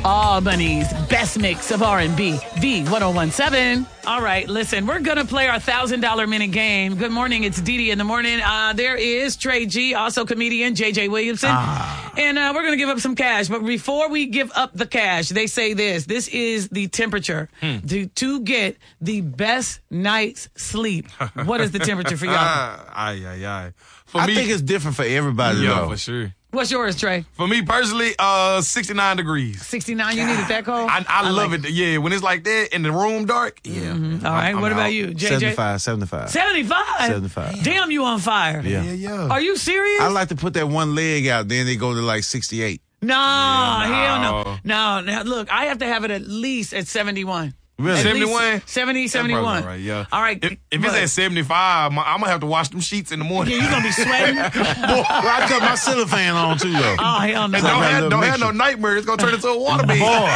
Albany's best mix of R&B, V1017. All right, listen, we're going to play our $1,000 minute game. Good morning, it's Didi in the morning. There is Trey G, also comedian, JJ Williamson. And we're going to give up some cash. But before we give up the cash, they say this. This is the temperature to get the best night's sleep. What is the temperature for y'all? I think it's different for everybody, though. For sure. What's yours, Trey? For me personally, 69 degrees. 69, you need it that cold? I love it. Yeah, when it's like that in the room dark. Yeah. All right, what about you, JJ? 75. 75? Damn, you on fire. Yeah. Are you serious? I like to put that one leg out, then they go to like 68. No, hell no. No, look, I have to have it at least at 71. Really? 71? 70, 71. Right, yeah. All right. If it's at 75, I'm going to have to wash them sheets in the morning. Yeah, you're going to be sweating. I cut my ceiling fan on, too, though. Oh, hell no. Don't have no nightmare. It's going to turn into a water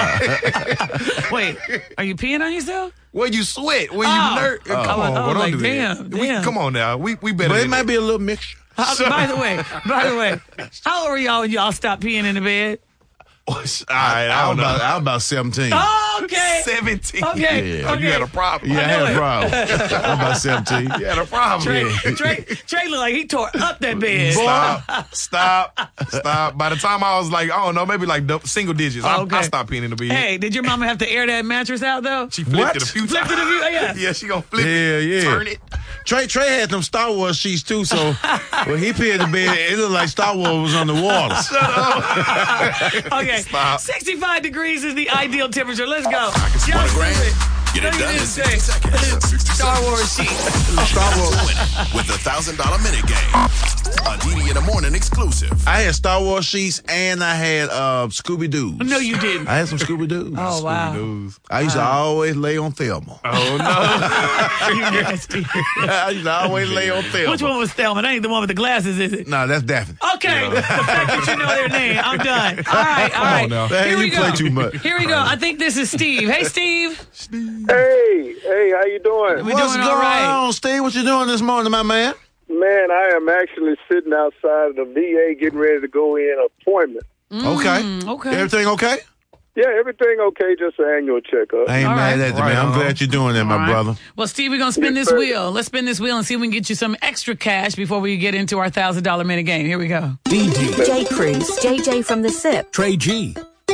bed. Wait, are you peeing on yourself? Well, you sweat. When you nerd. Come on, bro, don't do that. Damn. Come on now. We better. But it might be a little mixture. By the way, how old were y'all when y'all stopped peeing in the bed? All right, I was about 17. Oh, okay. 17. Okay. You had a problem. Yeah, I had a problem. I'm about 17. You had a problem. Trey looked like he tore up that bed. Stop. By the time I was like, I don't know, maybe like single digits, I stopped peeing in the bed. Hey, did your mama have to air that mattress out, though? She flipped it a few times. Yeah, she gonna flip it. Turn it. Trey had them Star Wars sheets, too, so when he peed in the bed, it looked like Star Wars was on the water. Shut up. Okay. Stop. 65 degrees is the ideal temperature. Let's go. Get it done in 60 seconds. Star Wars sheet. Star Wars with the $1,000 minute game. A Didi in the morning exclusive. I had Star Wars sheets and I had Scooby-Doo. No, you didn't. I had some Scooby-Doos. Oh, wow. Scooby-Doos. I used to always lay on Thelma. Oh, no. You nasty. I used to always lay on Thelma. Which one was Thelma? That ain't the one with the glasses, is it? No, that's Daphne. Okay. The fact that you know their name. I'm done. All right. Hey, Here we you go. play too much. Here we go. I think this is Steve. Hey, Steve. Hey, how you doing? What's doing going all right. on, Steve? What you doing this morning, my man? Man, I am actually sitting outside of the VA getting ready to go in an appointment. Okay. Everything okay? Yeah, everything okay, just an annual checkup. I ain't mad at you, man. I'm glad you're doing that, my brother. Well, Steve, we're going to spin this wheel. Let's spin this wheel and see if we can get you some extra cash before we get into our $1,000 minute game. Here we go. DJ Cruz, JJ from the SIP, Trey G.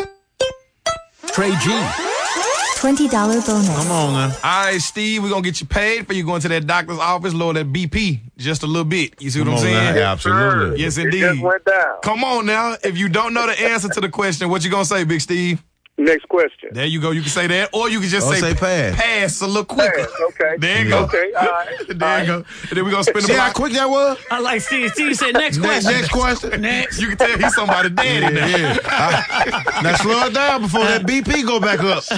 $20 bonus. Come on now. All right, Steve, we're going to get you paid for you going to that doctor's office, lower that BP just a little bit. You see what I'm saying? Yeah, absolutely. Yes, It indeed. just went down. Come on now. If you don't know the answer to the question, what you going to say, Big Steve? Next question. There you go. You can say that, or you can just say pass. Pass a little quicker. Pass, okay. There you go. Okay, all right. There you go. And then we're going to spin the See how block. quick that was? I like Steve. Steve said next question. Next question. Next. You can tell he's somebody's daddy now. Yeah. Now slow it down before that BP go back up.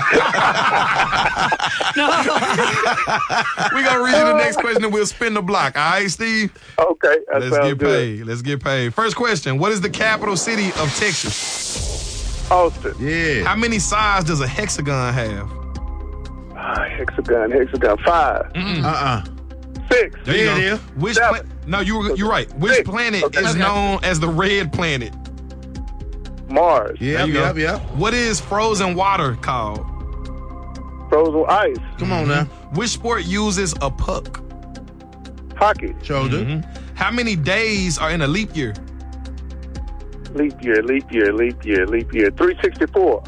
We're going to read you the next question and we'll spin the block. All right, Steve? Okay, that Let's sounds get good. paid. Let's get paid. First question. What is the capital city of Texas? Austin. Yeah. How many sides does a hexagon have? Hexagon. 5. 6. There you Yeah, go. it Which Seven. No, you're right. Which 6. planet Okay. is known as the red planet? Mars. There you go. Yep. What is frozen water called? Frozen ice. Come on now. Which sport uses a puck? Hockey. Shoulder. How many days are in a leap year? Leap year. 364.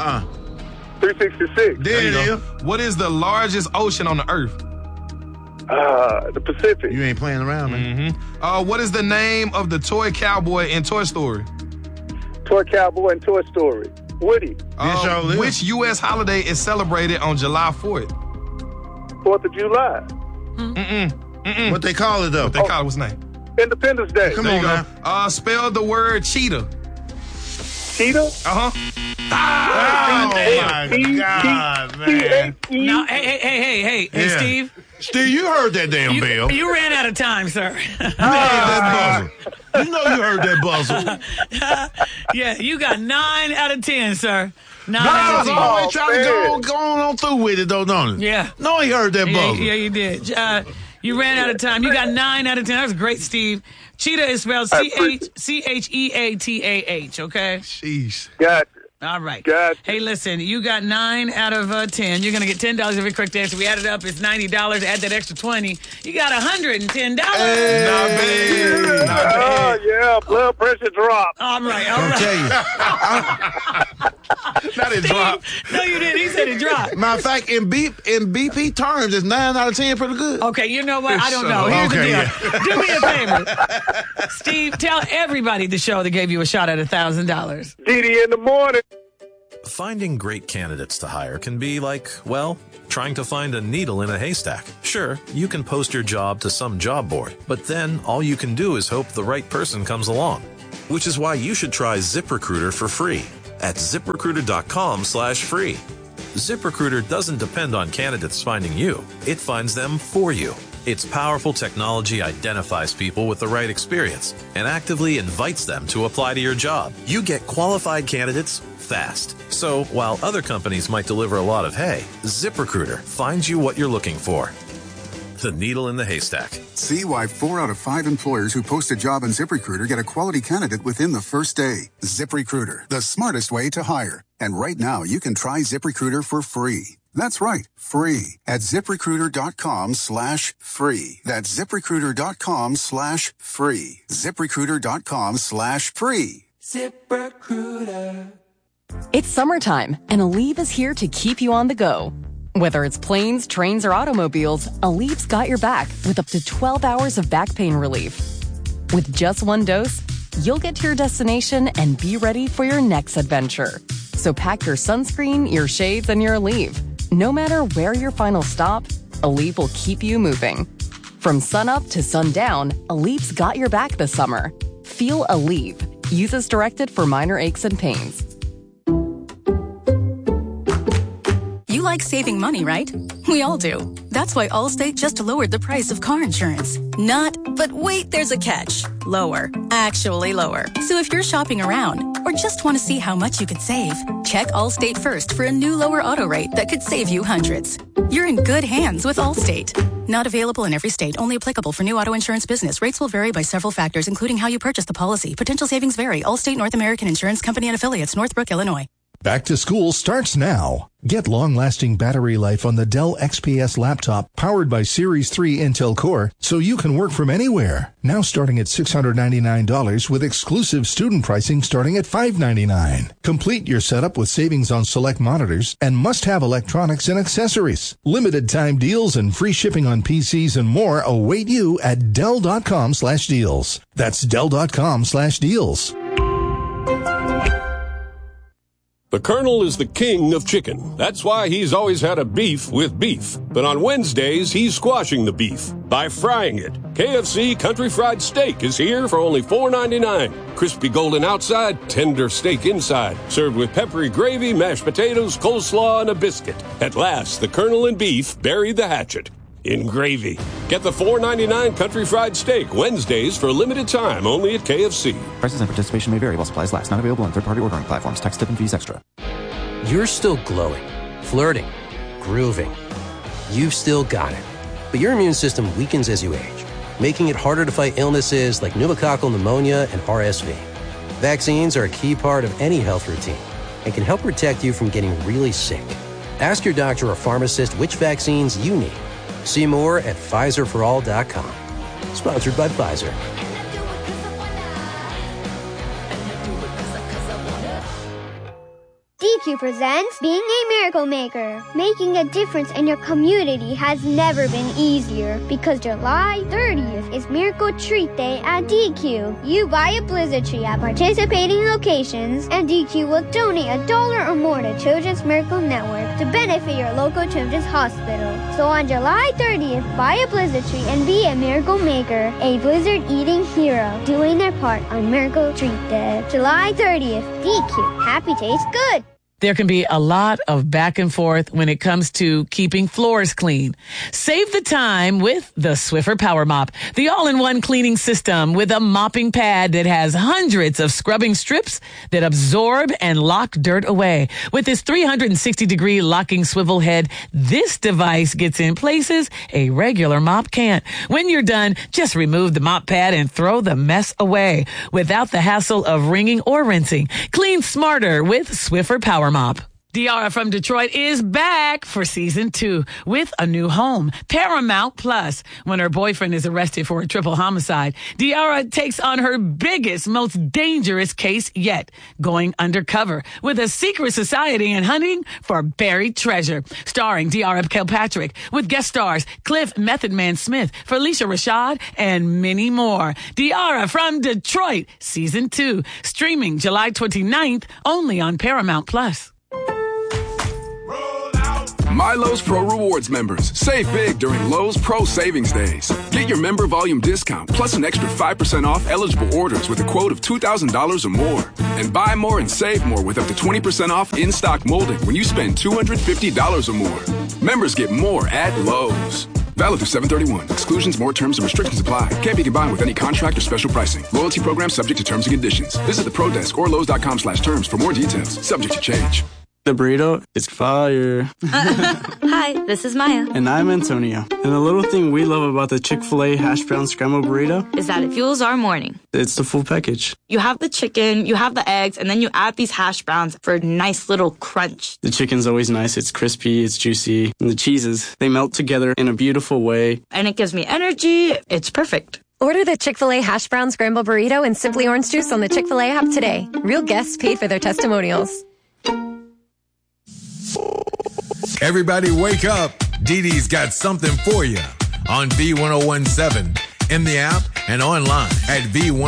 366. There it is. What is the largest ocean on the earth? The Pacific. You ain't playing around, man. What is the name of the toy cowboy in Toy Story? Toy Cowboy and Toy Story. Woody. Which U.S. holiday is celebrated on July 4th? 4th of July. What they call it, though? They call it what's name? Independence Day. Come There on you now. go. Spell the word cheetah. Cheetah. Uh-huh. Oh, my God, man. No, hey, Yeah. Steve. Steve, you heard that damn bell. You ran out of time, sir. That buzzer. You know you heard that buzzer. Yeah, you got 9 out of 10, sir. 9 out I of was 10. always trying to man. go on through with it, don't it? Yeah. No, he heard that Yeah, buzzer. you did. You ran out of time. You got 9 out of 10. That was great, Steve. Cheetah is spelled I appreciate Cheatah, okay? Sheesh. Gotcha. All right. Gotcha. Hey, listen, you got 9 out of 10. You're going to get $10 every correct answer. We add it up. It's $90. Add that extra 20. You got $110. Hey. Not bad. Not Oh, bad. yeah, blood pressure dropped. All right. All I'll right. tell you. Not it dropped. No, you didn't. He said it dropped. Matter of fact, in BP terms, it's 9 out of 10 pretty good. Okay, you know what? I don't know. Here's Okay, the deal. Do me a favor. Steve, tell everybody the show that gave you a shot at $1,000. Didi in the morning. Finding great candidates to hire can be like, well, trying to find a needle in a haystack. Sure, you can post your job to some job board, but then all you can do is hope the right person comes along. Which is why you should try ZipRecruiter for free at ZipRecruiter.com/free. ZipRecruiter doesn't depend on candidates finding you. It finds them for you. Its powerful technology identifies people with the right experience and actively invites them to apply to your job. You get qualified candidates fast. So while other companies might deliver a lot of hay, ZipRecruiter finds you what you're looking for. The needle in the haystack. See why 4 out of 5 employers who post a job on ZipRecruiter get a quality candidate within the first day. ZipRecruiter, the smartest way to hire. And right now, you can try ZipRecruiter for free. That's right, free at ZipRecruiter.com/free. That's ZipRecruiter.com/free. ZipRecruiter.com/free. ZipRecruiter. It's summertime, and Aleve is here to keep you on the go. Whether it's planes, trains, or automobiles, Aleve's got your back with up to 12 hours of back pain relief. With just one dose, you'll get to your destination and be ready for your next adventure. So pack your sunscreen, your shades, and your Aleve. No matter where your final stop, Aleve will keep you moving. From sunup to sundown, Aleve's got your back this summer. Feel Aleve. Use as directed for minor aches and pains. You like saving money, right? We all do. That's why Allstate just lowered the price of car insurance. Not, but wait, there's a catch. Lower. Actually lower. So if you're shopping around or just want to see how much you could save, check Allstate first for a new lower auto rate that could save you hundreds. You're in good hands with Allstate. Not available in every state. Only applicable for new auto insurance business. Rates will vary by several factors, including how you purchase the policy. Potential savings vary. Allstate North American Insurance Company and Affiliates, Northbrook, Illinois. Back to school starts now. Get long-lasting battery life on the Dell XPS laptop powered by Series 3 Intel Core so you can work from anywhere. Now starting at $699 with exclusive student pricing starting at $599. Complete your setup with savings on select monitors and must-have electronics and accessories. Limited time deals and free shipping on PCs and more await you at Dell.com/deals. That's Dell.com/deals. The Colonel is the king of chicken. That's why he's always had a beef with beef. But on Wednesdays, he's squashing the beef by frying it. KFC Country Fried Steak is here for only $4.99. Crispy golden outside, tender steak inside. Served with peppery gravy, mashed potatoes, coleslaw, and a biscuit. At last, the Colonel and beef buried the hatchet in gravy. Get the $4.99 Country Fried Steak Wednesdays for a limited time only at KFC. Prices and participation may vary while supplies last. Not available on third-party ordering platforms. Tax, tip, and fees extra. You're still glowing, flirting, grooving. You've still got it. But your immune system weakens as you age, making it harder to fight illnesses like pneumococcal pneumonia and RSV. Vaccines are a key part of any health routine and can help protect you from getting really sick. Ask your doctor or pharmacist which vaccines you need. See more at PfizerForAll.com. Sponsored by Pfizer. DQ presents Being a Miracle Maker. Making a difference in your community has never been easier because July 30th is Miracle Treat Day at DQ. You buy a blizzard tree at participating locations and DQ will donate $1 or more to Children's Miracle Network to benefit your local children's hospital. So on July 30th, buy a blizzard tree and be a miracle maker, a blizzard-eating hero, doing their part on Miracle Treat Day. July 30th, DQ. Happy tastes good. There can be a lot of back and forth when it comes to keeping floors clean. Save the time with the Swiffer Power Mop, the all-in-one cleaning system with a mopping pad that has hundreds of scrubbing strips that absorb and lock dirt away. With its 360-degree locking swivel head, this device gets in places a regular mop can't. When you're done, just remove the mop pad and throw the mess away without the hassle of wringing or rinsing. Clean smarter with Swiffer Power Mop. Diarra from Detroit is back for season 2 with a new home, Paramount Plus. When her boyfriend is arrested for a triple homicide, Diarra takes on her biggest, most dangerous case yet, going undercover with a secret society and hunting for buried treasure. Starring Diarra Kilpatrick with guest stars Cliff Method Man Smith, Felicia Rashad, and many more. Diarra from Detroit, season 2, streaming July 29th, only on Paramount Plus. My Lowe's Pro Rewards members, save big during Lowe's Pro Savings Days. Get your member volume discount plus an extra 5% off eligible orders with a quote of $2,000 or more. And buy more and save more with up to 20% off in-stock molding when you spend $250 or more. Members get more at Lowe's. Valid through 7/31. Exclusions, more terms, and restrictions apply. Can't be combined with any contract or special pricing. Loyalty program subject to terms and conditions. Visit the Pro Desk or Lowe's.com/terms for more details. Subject to change. The burrito is fire. Hi, this is Maya. And I'm Antonio. And the little thing we love about the Chick-fil-A hash brown scrambled burrito is that it fuels our morning. It's the full package. You have the chicken, you have the eggs, and then you add these hash browns for a nice little crunch. The chicken's always nice. It's crispy, it's juicy. And the cheeses, they melt together in a beautiful way. And it gives me energy. It's perfect. Order the Chick-fil-A hash brown scrambled burrito and Simply Orange Juice on the Chick-fil-A app today. Real guests paid for their testimonials. Everybody wake up. Dee Dee's got something for you on V1017, in the app and online at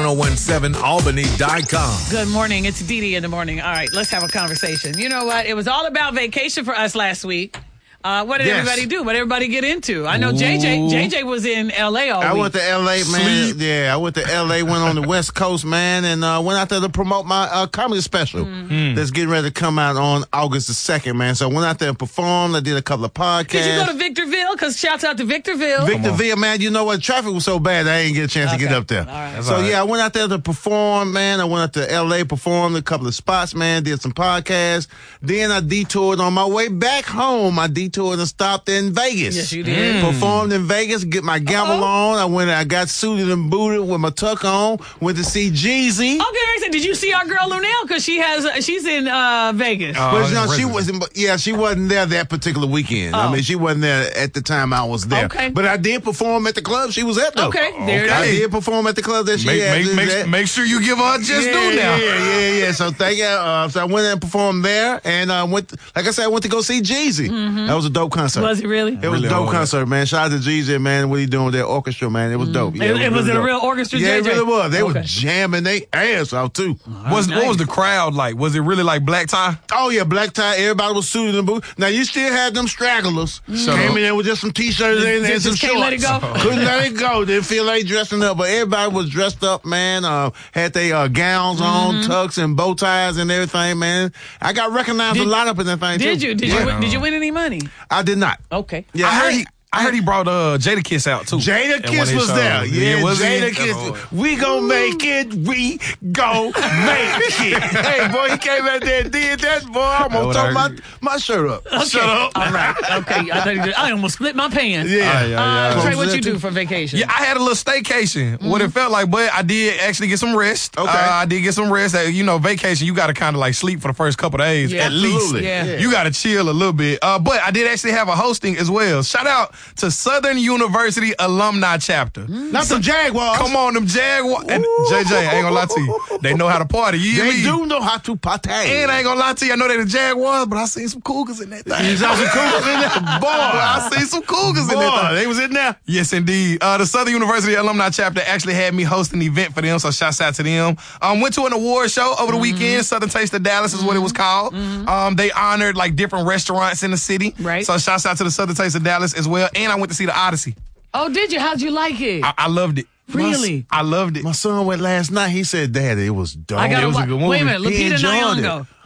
V1017Albany.com. Good morning. It's Dee Dee in the morning. All right, let's have a conversation. You know what? It was all about vacation for us last week. What did everybody do? What did everybody get into? I know JJ was in L.A. all week. I went to L.A., man. Yeah, I went to L.A., went on the West Coast, man, and went out there to promote my comedy special that's getting ready to come out on August the 2nd, man. So I went out there and performed. I did a couple of podcasts. Did you go to Victorville? Because shouts out to Victorville. Victorville, man, you know what? Traffic was so bad I didn't get a chance to get up there. All right. So, yeah, I went out there to perform, man. I went out to L.A., performed a couple of spots, man, did some podcasts. Then I detoured on my way back home. I detoured and stopped in Vegas. Yes, you did. Performed in Vegas, get my gamble on. I got suited and booted with my tuck on. Went to see Jeezy. Okay, did you see our girl Lunel? Because she's in Vegas. But no, she wasn't. Yeah, she wasn't there that particular weekend. I mean, she wasn't there at the time I was there. Okay. But I did perform at the club she was at, though. Okay, there I did perform at the club that she had. Make sure you give her just due now. Yeah. So thank you. So I went and performed there, and like I said, I went to go see Jeezy. Mm-hmm. That was a dope concert. Was it really? It was a dope concert, man. Shout out to Jeezy, man. What he doing with that orchestra, man? It was dope. Yeah, it was really a real orchestra, Yeah, JJ? it really was. They were jamming their ass out, too. What was the crowd like? Was it really like black tie? Oh, yeah, black tie. Everybody was suited and booted. Now, you still had them stragglers. Came in there with just some T-shirts and some shorts. Let it go? Couldn't let it go. Didn't feel like dressing up. But everybody was dressed up, man. Had their gowns on, tucks and bow ties and everything, man. I got recognized a lot up in that thing, too. Did you win any money? I did not. Okay. Yeah, I heard he brought Jadakiss out too. Jadakiss was there. Yeah, Jadakiss. We gon' make it. We gon' make it. Hey, boy, he came out there and did that, boy. I'm gonna turn my shirt up. Okay. Shut up. All right. Okay. I almost split my pants. Yeah. Trey, what you do for vacation? Yeah, I had a little staycation. What it felt like, but I did actually get some rest. Okay. I did get some rest. Vacation, you got to kind of like sleep for the first couple of days at least. Yeah. You got to chill a little bit. But I did actually have a hosting as well. Shout out to Southern University Alumni Chapter. Not some Jaguars. Come on, them Jaguars. And JJ, I ain't gonna lie to you. They know how to party. They do know how to party. And I ain't gonna lie to you. I know they the Jaguars, but I seen some Cougars in that thing. You saw some Cougars in there? Boy, I seen some Cougars in that thing. They was in there? Yes, indeed. The Southern University Alumni Chapter actually had me host an event for them, so shouts out to them. Went to an award show over the weekend. Southern Taste of Dallas is what it was called. They honored like different restaurants in the city. Right. So shouts out to the Southern Taste of Dallas as well. And I went to see the Odyssey. Oh, did you? How'd you like it? I loved it. Really? I loved it. My son went last night. He said, Daddy, it was dope. I gotta it was a good movie. Wait a minute. Lupita Nyong'o.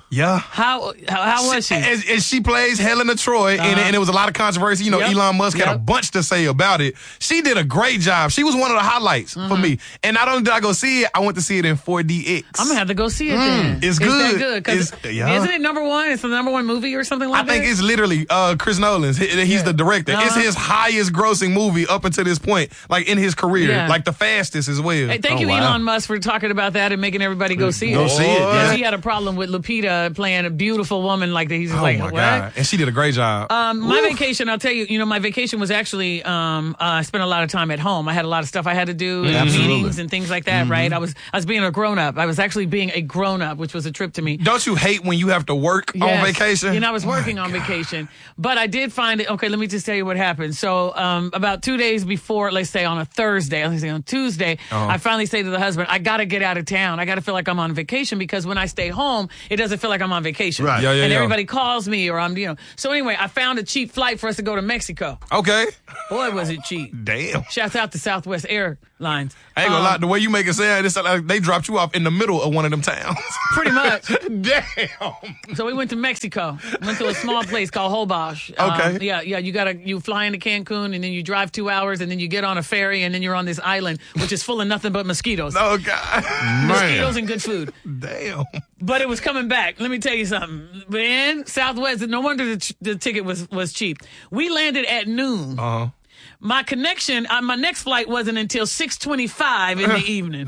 Yeah. How was she? And she plays Helena Troy, and it was a lot of controversy. You know, Elon Musk had a bunch to say about it. She did a great job. She was one of the highlights for me. And not only did I go see it, I went to see it in 4DX. I'm going to have to go see it then. It's good. Is that good? Isn't it number one? It's the number one movie or something like that? I think it's literally Chris Nolan's. He's the director. It's his highest grossing movie up until this point, like in his career. Like the fastest as well. Hey, thank you, Elon Musk, for talking about that and making everybody go see it. Go see it. Because he had a problem with Lupita playing a beautiful woman like that. He's just like, my what? God. And she did a great job. My vacation, I'll tell you, my vacation was actually, I spent a lot of time at home. I had a lot of stuff I had to do, meetings and things like that, right? I was being a grown-up. I was actually being a grown-up, which was a trip to me. Don't you hate when you have to work on vacation? I was working on vacation. But I did find it, okay, let me just tell you what happened. So about 2 days before, let's say on a Thursday, let's say on Tuesday, I finally say to the husband, I got to get out of town. I got to feel like I'm on vacation, because when I stay home, it doesn't feel like I'm on vacation. Right. And everybody calls me, or I'm, So anyway, I found a cheap flight for us to go to Mexico. Okay. Boy, was it cheap. Damn. Shouts out to Southwest Airlines. I ain't gonna lie, the way you make it sound, it's like they dropped you off in the middle of one of them towns. Pretty much. Damn. So we went to Mexico. Went to a small place called Holbox. Okay. You fly into Cancun, and then you drive 2 hours, and then you get on a ferry, and then you're on this island, which is full of nothing but mosquitoes. Oh, God. Mosquitoes and good food. Damn. But it was coming back. Let me tell you something. Man, Southwest, no wonder the ticket was cheap. We landed at noon. My connection, my next flight wasn't until 6:25 in the evening.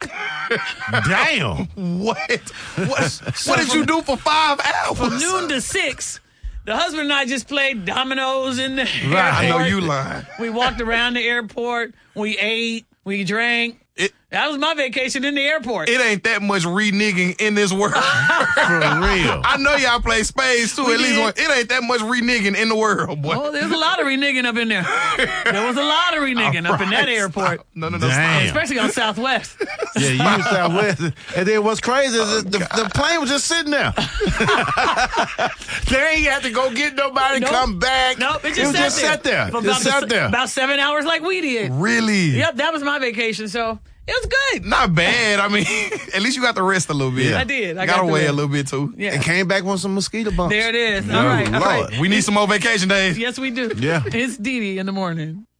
Damn. What did you do for 5 hours? From noon to 6. The husband and I just played dominoes in the airport. I know you lying. We walked around the airport. We ate. We drank. That was my vacation in the airport. It ain't that much reneging in this world. For real. I know y'all play spades too. At least one. It ain't that much reneging in the world, boy. Oh, there's a lot of reneging up in there. There was a lot of reneging up in that airport. No, Damn. stop. Especially on Southwest. Yeah, you used Southwest. And then what's crazy is the plane was just sitting there. They ain't have to go get nobody, come back. Nope, it was just sat there. Just sat there. About 7 hours like we did. Really? Yep, that was my vacation, so it was good. Not bad. I mean, at least you got to rest a little bit. I did. I got to to weigh rest. a little bit too. Yeah. And came back with some mosquito bumps. There it is. All right. Lord. We need some more vacation days. Yes, we do. Yeah. It's Dee Dee in the morning.